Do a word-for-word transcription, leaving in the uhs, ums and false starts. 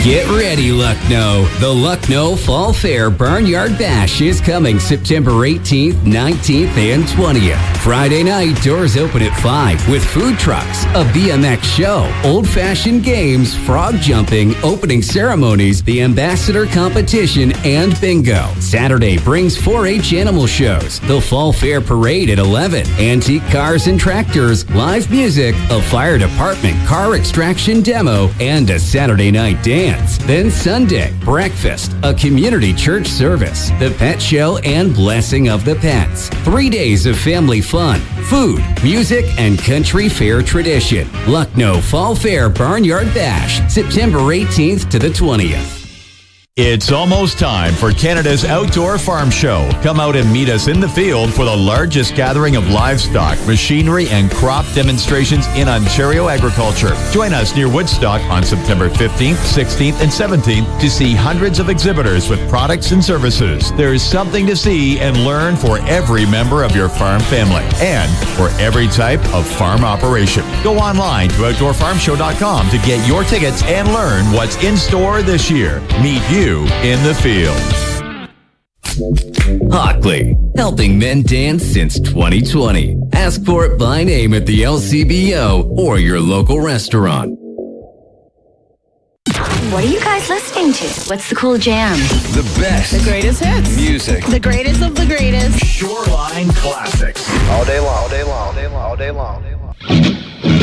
Get ready, Lucknow. The Lucknow Fall Fair Barnyard Bash is coming September eighteenth, nineteenth, and twentieth. Friday night, doors open at five with food trucks, a B M X show, old-fashioned games, frog jumping, opening ceremonies, the ambassador competition, and bingo. Saturday brings four H animal shows, the Fall Fair Parade at eleven, antique cars and tractors, live music, a fire department car extraction demo, and a Saturday night dance. Then Sunday, breakfast, a community church service, the pet show, and blessing of the pets. Three days of family fun, food, music, and country fair tradition. Lucknow Fall Fair Barnyard Bash, September eighteenth to the twentieth. It's almost time for Canada's Outdoor Farm Show. Come out and meet us in the field for the largest gathering of livestock, machinery, and crop demonstrations in Ontario agriculture. Join us near Woodstock on September fifteenth, sixteenth, and seventeenth to see hundreds of exhibitors with products and services. There is something to see and learn for every member of your farm family and for every type of farm operation. Go online to outdoor farm show dot com to get your tickets and learn what's in store this year. Meet you in the field. Hockley, helping men dance since twenty twenty. Ask for it by name at the L C B O or your local restaurant. What are you guys listening to? What's the cool jam? The best. The greatest hits. Music. The greatest of the greatest. Shoreline Classics. All day long, all day long, all day long, all day long.